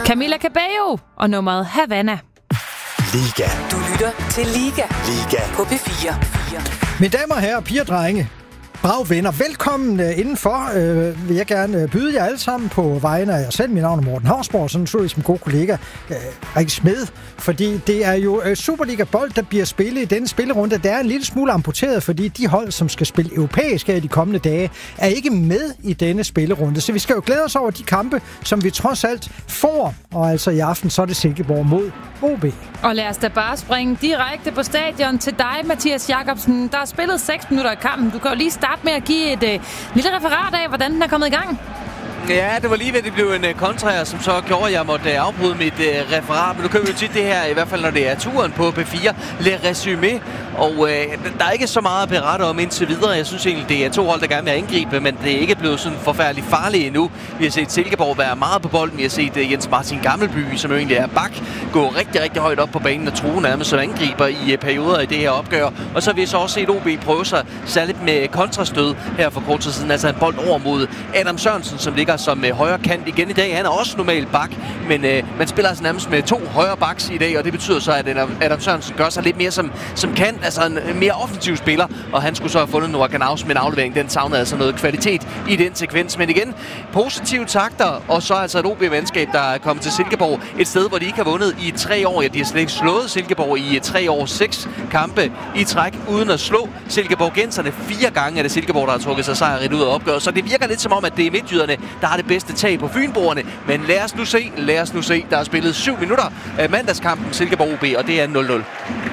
Camila Cabello og nummeret Havana. Liga. Du lytter til Liga. Liga. På P4. Mine damer og herrer, piger og drenge, brav venner, velkommen indenfor. Vil jeg gerne byde jer alle sammen på vegne af jer selv. Mit navn er Morten Hausborg, sådan så som god kollega Rikke Smed, fordi det er jo Superliga-bold, der bliver spillet i denne spillerunde. Det er en lille smule amputeret, fordi de hold, som skal spille europæisk her i de kommende dage, er ikke med i denne spillerunde. Så vi skal jo glæde os over de kampe, som vi trods alt får. Og altså i aften, så er det Silkeborg mod OB. Og lad os da bare springe direkte på stadion til dig, Mathias Jacobsen. Der er spillet 6 minutter i kampen. Du kan jo lige starte med at give et lille referat af, hvordan den er kommet i gang. Ja, det var lige ved, det blev en kontra, som så gjorde, at jeg måtte afbryde mit referat. Men du kan jo tit det her, i hvert fald når det er turen på P4, Le Résumé. Og der er ikke så meget at berette om indtil videre. Jeg synes egentlig, det er 2 hold, der gerne vil angribe, men det er ikke blevet sådan forfærdeligt farligt endnu. Vi har set Silkeborg være meget på bolden. Vi har set Jens Martin Gammelby, som jo egentlig er bak, gå rigtig, rigtig højt op på banen og true nærmest som angriber i perioder i det her opgør. Og så har vi så også set OB prøve sig særligt med kontrastød her for kort tid siden. Altså en bold over mod Adam Sørensen, som ligger som højre kant igen i dag. Han er også normalt bak, men man spiller altså nærmest med 2 højre backs i dag, og det betyder så, at Adam Sørensen gør sig lidt mere som kant, altså en mere offensiv spiller, og han skulle så have fundet Noah Ganaus med en aflevering. Den savnede altså noget kvalitet i den sekvens. Men igen, positive takter, og så altså et OB-mandskab, der er kommet til Silkeborg. Et sted, hvor de ikke har vundet i 3 år. Ja, de har slet ikke slået Silkeborg i 3 år. 6 kampe i træk, uden at slå Silkeborgenserne. 4 gange er det Silkeborg, der har trukket sig sejrigt ud af opgøret. Så det virker lidt som om, at det er midtjyderne, der har det bedste tag på Fynboerne. Men lad os nu se. Der er spillet 7 minutter af mandagskampen Silkeborg OB, og det er 0-0.